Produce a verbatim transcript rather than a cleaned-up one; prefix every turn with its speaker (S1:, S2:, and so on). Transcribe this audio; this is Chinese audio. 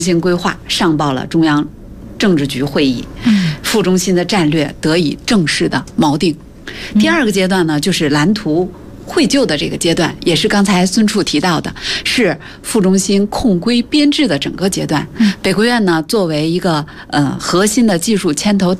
S1: 性规划上报了中央政治局会议，副中心的战略得以正式的锚定。第二个阶段呢，就是蓝图绘就的这个阶段，也是刚才孙处提到的，是副中心控规编制的整个阶段。北科院呢，作为一个呃核心的技术牵头